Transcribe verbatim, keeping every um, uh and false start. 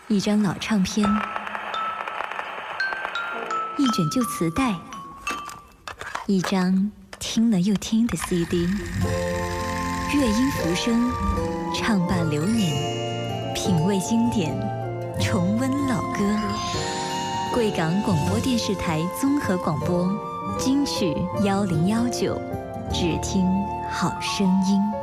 一张老唱片，一卷旧磁带，一张听了又听的 C D。 乐音浮生，唱罢流年，品味经典，重温老歌。贵港广播电视台综合广播金曲幺零幺九，只听好声音。